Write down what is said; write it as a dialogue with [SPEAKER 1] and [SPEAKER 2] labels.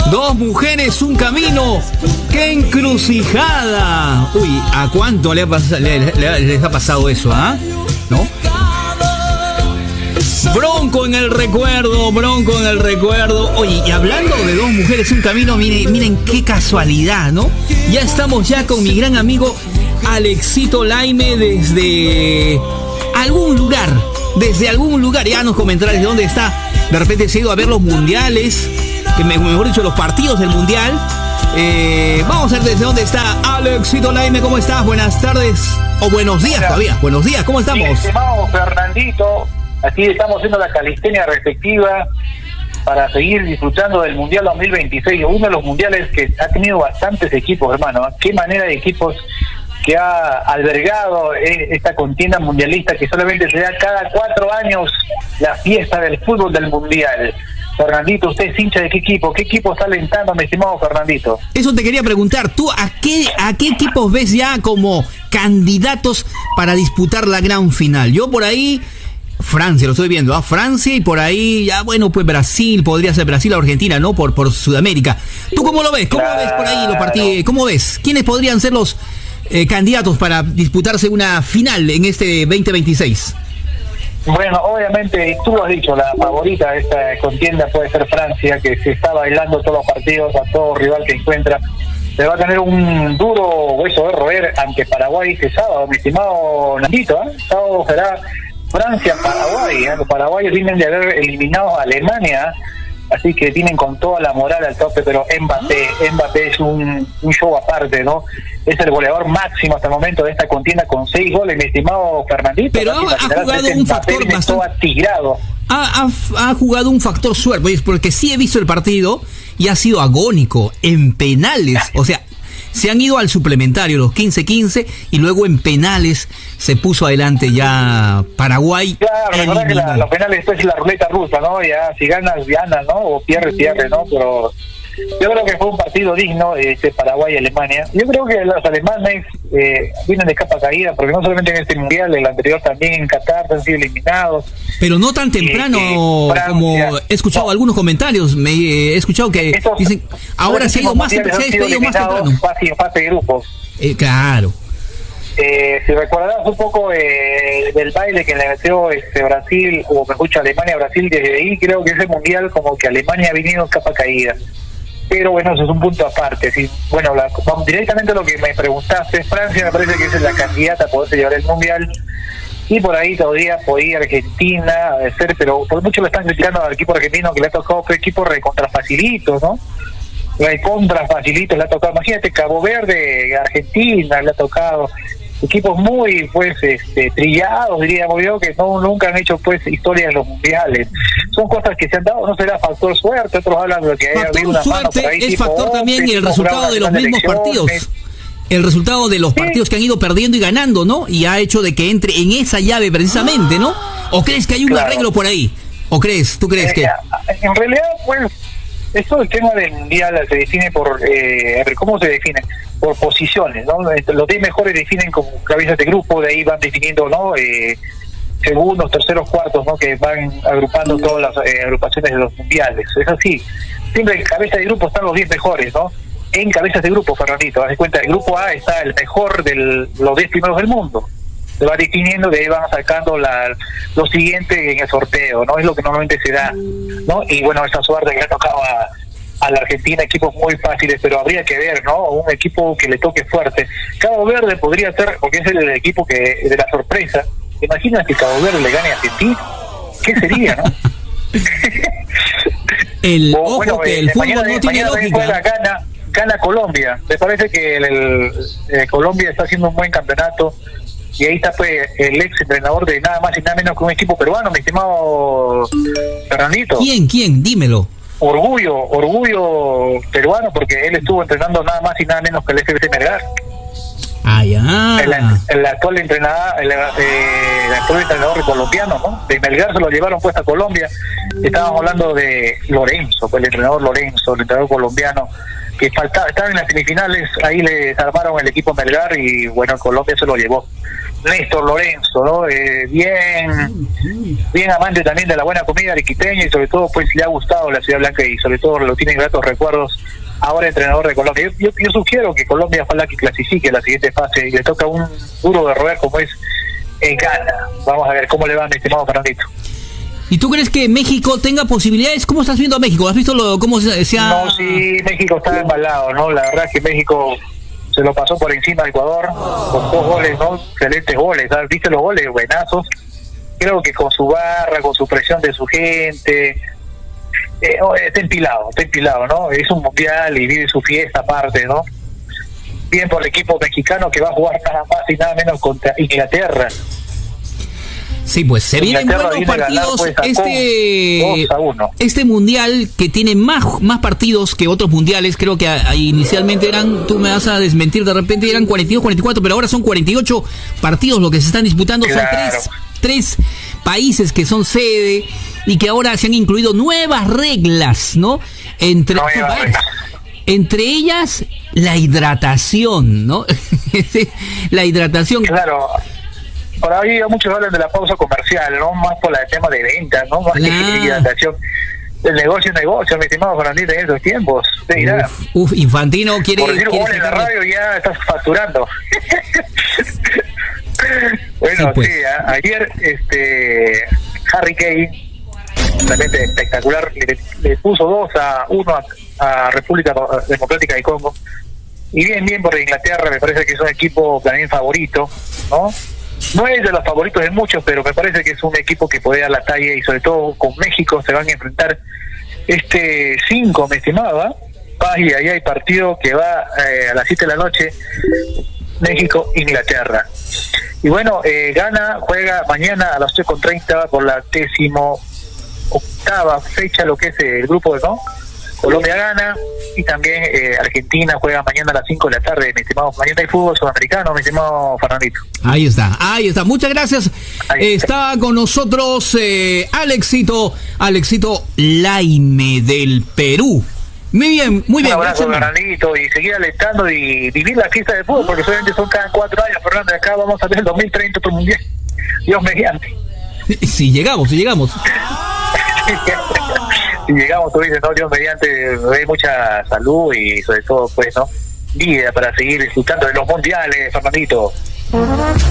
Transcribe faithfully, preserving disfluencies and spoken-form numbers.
[SPEAKER 1] Dos mujeres, un camino. ¡Qué encrucijada! Uy, ¿a cuánto le ha pas- le, le, les ha pasado eso, ah? ¿eh? ¿No? Bronco en el recuerdo, bronco en el recuerdo. Oye, y hablando de dos mujeres, un camino, miren, miren qué casualidad, ¿no? Ya estamos ya con mi gran amigo Alexito Laime desde algún lugar, desde algún lugar, ya nos comentará desde dónde está. De repente se ha ido a ver los mundiales, que me, mejor dicho, los partidos del mundial. Eh, vamos a ver desde dónde está Alexito Laime. ¿Cómo estás? Buenas tardes, o buenos días todavía. Buenos días, ¿cómo estamos?
[SPEAKER 2] Sí, estimado Fernandito, aquí estamos haciendo la calistenia respectiva para seguir disfrutando del Mundial dos mil veintiséis, uno de los mundiales que ha tenido bastantes equipos, hermano. Qué manera de equipos que ha albergado esta contienda mundialista, que solamente se da cada cuatro años la fiesta del fútbol del Mundial. Fernandito, ¿usted es hincha de qué equipo? ¿Qué equipo está alentando, mi estimado Fernandito?
[SPEAKER 1] Eso te quería preguntar. ¿Tú a qué, a qué equipos ves ya como candidatos para disputar la gran final? Yo por ahí, Francia, lo estoy viendo, ¿ah? Francia, y por ahí, ya bueno, pues Brasil, podría ser Brasil o Argentina, ¿no? Por, por Sudamérica. ¿Tú cómo lo ves? ¿Cómo
[SPEAKER 2] claro.
[SPEAKER 1] ves por ahí los partidos? ¿Cómo ves? ¿Quiénes podrían ser los eh, candidatos para disputarse una final en este veinte veintiséis?
[SPEAKER 2] Bueno, obviamente, tú lo has dicho, la favorita de esta contienda puede ser Francia, que se está bailando todos los partidos a todo rival que encuentra. Se va a tener un duro hueso de roer ante Paraguay este sábado, mi estimado Nandito, ¿eh? Sábado será Francia-Paraguay, ¿eh? Los paraguayos vienen de haber eliminado a Alemania, así que tienen con toda la moral al tope, pero Mbappé, Mbappé es un, un show aparte, ¿no? Es el goleador máximo hasta el momento de esta contienda con seis goles, mi estimado Fernandito.
[SPEAKER 1] Pero ha, ha jugado un factor bastante...
[SPEAKER 2] atigrado.
[SPEAKER 1] Ha, ha, ha jugado un factor suerte, porque sí he visto el partido y ha sido agónico en penales, o sea, se han ido al suplementario los quince quince y luego en penales se puso adelante ya Paraguay.
[SPEAKER 2] Claro, recuerda que la, los penales después es la ruleta rusa, ¿no? Ya si ganas, ganas, ¿no? O pierdes, pierdes, ¿no? Pero yo creo que fue un partido digno, este Paraguay y Alemania. Yo creo que los alemanes eh, vienen de capa caída, porque no solamente en este mundial, el anterior también en Qatar han sido eliminados.
[SPEAKER 1] Pero no tan temprano eh, eh, como he escuchado no. algunos comentarios, me eh, he escuchado que
[SPEAKER 2] Estos,
[SPEAKER 1] dicen ahora se ha ido más, se ha despedido más temprano.
[SPEAKER 2] Fase, fase de grupos.
[SPEAKER 1] Eh, claro.
[SPEAKER 2] Eh, si recordarás un poco eh, del baile que le metió este Brasil, o me escucha Alemania a Brasil, desde ahí creo que ese mundial como que Alemania ha venido en capa caída. Pero bueno, eso es un punto aparte. ¿Sí? Bueno, la, vamos directamente a lo que me preguntaste. Francia me parece que es la candidata a poderse llevar el mundial. Y por ahí todavía podía Argentina ser, pero por mucho lo están criticando al equipo argentino, que le ha tocado fue equipo recontra facilitos, ¿no? Recontra facilitos le ha tocado. Imagínate, Cabo Verde, Argentina, le ha tocado equipos muy, pues, este, trillados, diríamos yo, que no nunca han hecho, pues, historia en los mundiales. Son cosas que se han dado, no será factor suerte, otros hablan de que haya habido una mano por ahí.
[SPEAKER 1] Es
[SPEAKER 2] tipo,
[SPEAKER 1] factor
[SPEAKER 2] oh,
[SPEAKER 1] también y el resultado de los mismos partidos. El resultado de los
[SPEAKER 2] sí.
[SPEAKER 1] partidos que han ido perdiendo y ganando, ¿no? Y ha hecho de que entre en esa llave precisamente, ¿no? ¿O crees que hay un
[SPEAKER 2] claro.
[SPEAKER 1] arreglo por ahí? ¿O crees? ¿Tú crees
[SPEAKER 2] eh,
[SPEAKER 1] que...?
[SPEAKER 2] En realidad, pues, esto el tema del mundial se define por... Eh, a ver, ¿cómo se define? Por posiciones, ¿no? Los diez mejores definen como cabezas de grupo, de ahí van definiendo, ¿no? Eh, segundos, terceros, cuartos, ¿no? Que van agrupando todas las eh, agrupaciones de los mundiales. Es así. Siempre en cabeza de grupo están los diez mejores, ¿no? En cabezas de grupo, Fernandito, haz de cuenta, el grupo A está el mejor de los diez primeros del mundo. Se va definiendo, de ahí van sacando la, lo siguiente en el sorteo, ¿no? Es lo que normalmente se da, ¿no? Y bueno, esta suerte que le ha tocado a, a la Argentina, equipos muy fáciles, pero habría que ver, ¿no? Un equipo que le toque fuerte. Cabo Verde podría ser, porque es el equipo que de la sorpresa. Imagina que Cabo Verde le gane a Argentina. ¿Qué sería, no?
[SPEAKER 1] el,
[SPEAKER 2] o,
[SPEAKER 1] ojo
[SPEAKER 2] bueno,
[SPEAKER 1] que
[SPEAKER 2] eh,
[SPEAKER 1] el fútbol
[SPEAKER 2] mañana,
[SPEAKER 1] no tiene lógica.
[SPEAKER 2] Gana, gana Colombia. Me parece que el, el, eh, Colombia está haciendo un buen campeonato. Y ahí está, pues, el ex entrenador de nada más y nada menos que un equipo peruano, mi estimado Fernandito.
[SPEAKER 1] ¿Quién? ¿Quién? Dímelo.
[SPEAKER 2] Orgullo, orgullo peruano, porque él estuvo entrenando nada más y nada menos que el F C Melgar.
[SPEAKER 1] Ah, ya.
[SPEAKER 2] El, el actual entrenador, el, eh, el actual entrenador colombiano, ¿no? De Melgar se lo llevaron pues a Colombia. Estábamos hablando de Lorenzo, pues el entrenador Lorenzo, el entrenador colombiano, que faltaba, estaba en las semifinales, ahí les armaron el equipo Melgar y bueno, Colombia se lo llevó. Néstor Lorenzo, ¿no? Eh, bien, bien amante también de la buena comida arequipeña y sobre todo pues le ha gustado la Ciudad Blanca y sobre todo lo tiene gratos recuerdos. Ahora entrenador de Colombia. Yo, yo, yo sugiero que Colombia ojalá que clasifique a la siguiente fase y le toca un duro de roer como es en Ghana. Vamos a ver cómo le va, mi estimado Fernandito.
[SPEAKER 1] ¿Y tú crees que México tenga posibilidades? ¿Cómo estás viendo a México? ¿Has visto lo, cómo se, se ha...?
[SPEAKER 2] No, sí, México está embalado, ¿no? La verdad es que México se lo pasó por encima de Ecuador con dos goles, ¿no? Excelentes goles, ¿sabes? ¿Viste los goles? Buenazos. Creo que con su barra, con su presión de su gente... Eh, está empilado, está empilado, ¿no? Es un mundial y vive su fiesta aparte, ¿no? Bien por el equipo mexicano que va a jugar nada más y nada menos contra Inglaterra.
[SPEAKER 1] Sí, pues se vienen buenos partidos. Pues, este este mundial que tiene más más partidos que otros mundiales, creo que a, a, inicialmente eran, tú me vas a desmentir de repente, eran cuarenta y dos, cuarenta y cuatro, pero ahora son cuarenta y ocho partidos lo que se están disputando. Claro. Son tres, tres países que son sede y que ahora se han incluido nuevas reglas, ¿no? Entre, no, entre ellas la hidratación, ¿no? La hidratación.
[SPEAKER 2] Claro. Por ahí muchos hablan de la pausa comercial, ¿no? Más por el tema de ventas, ¿no? Más claro. que hidratación. El negocio es negocio, mi estimado Fernandito, en estos tiempos.
[SPEAKER 1] Uf, uf, Infantino quiere...
[SPEAKER 2] Por decir gol en la radio ya estás facturando. Bueno, sí, pues. sí a, ayer este Harry Kane, realmente espectacular, le, le puso dos a uno a, a República Democrática de Congo. Y bien, bien por Inglaterra, me parece que es un equipo también favorito, ¿no? No es de los favoritos de muchos, pero me parece que es un equipo que puede dar la talla y sobre todo con México se van a enfrentar este cinco, mi estimado, ¿eh? Ay, ahí hay partido que va eh, a las siete de la noche, México-Inglaterra. Y bueno, eh, Ghana juega mañana a las ocho con treinta por la décimo octava fecha, lo que es el grupo, ¿no? Colombia gana y también eh, Argentina juega mañana a las cinco de la tarde, mi estimado. Mañana hay fútbol sudamericano, mi estimado Fernandito.
[SPEAKER 1] Ahí está, ahí está. Muchas gracias. Ahí está. está con nosotros eh, Alexito, Alexito Laime del Perú. Muy bien, muy bien.
[SPEAKER 2] Un abrazo, Fernandito, y seguir alentando y vivir la fiesta de fútbol, porque solamente son cada cuatro años, Fernando. Acá vamos a ver el dos mil treinta otro mundial. Dios mediante.
[SPEAKER 1] Si llegamos, si llegamos.
[SPEAKER 2] Si llegamos, tú dices, no, Dios mediante, hay mucha salud y sobre todo, pues, ¿no? Vida para seguir disfrutando de los mundiales, Fernandito.